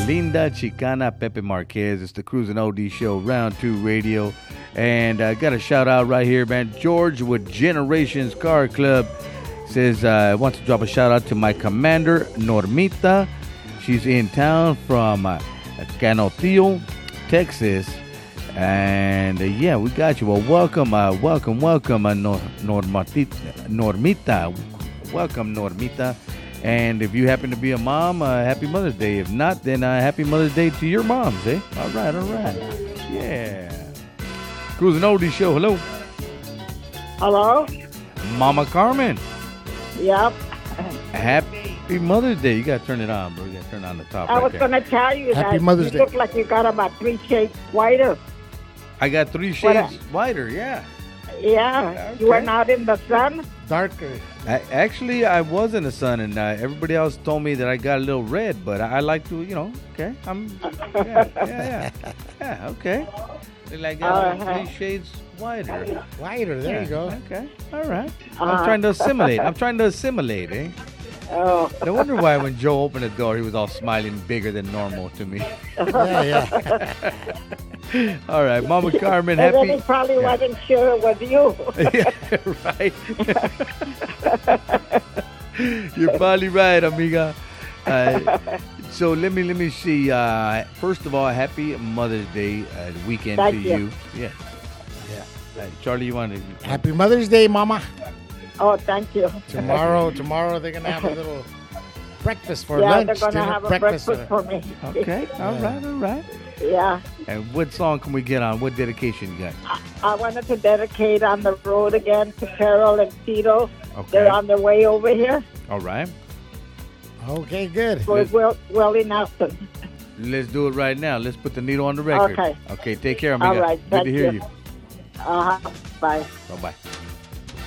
Linda Chicana Pepe Marquez. It's the Cruising OD Show, Round 2 Radio. And I got a shout out right here, man. George with Generations Car Club says, I want to drop a shout out to my commander, Normita. She's in town from Canotillo, Texas. And yeah, we got you. Well, welcome, Normita. Welcome, Normita. And if you happen to be a mom, happy Mother's Day. If not, then happy Mother's Day to your moms, eh? All right. Yeah. Cruising Oldie Show, hello. Hello? Mama Carmen. Yep. Happy Mother's Day. You got to turn it on, bro. You got to turn on the top. I was going to tell you Happy that Mother's you Day. look like you got about 3 shades whiter. I got 3 shades whiter, yeah. Yeah. Okay. You went out in the sun? Darker. Actually, I was in the sun, and everybody else told me that I got a little red, but I like to, okay. Yeah, okay. Like 3 shades whiter. Whiter, there you go. Okay, all right. I'm trying to assimilate, eh? Oh. No wonder why when Joe opened the door, he was all smiling bigger than normal to me. Yeah. All right, Mama Carmen, And happy. then he probably wasn't sure it was you. Yeah, right. You're probably right, amiga. So let me see. First of all, happy Mother's Day weekend Thank to you. Yeah. Charlie, you want to? Happy Mother's Day, Mama. Oh, thank you. Tomorrow they're going to have a little breakfast for Yeah, lunch. they're going to dinner, have a breakfast for me. Okay. All right. Yeah. And what song can we get on? What dedication you got? I wanted to dedicate On the Road again to Carol and Tito. Okay. They're on their way over here. All right. Okay, good. With Willie Nelson. Let's do it right now. Let's put the needle on the record. Okay. Okay. Take care, amiga. All right. Good Thank to hear you. you. Bye. Bye-bye.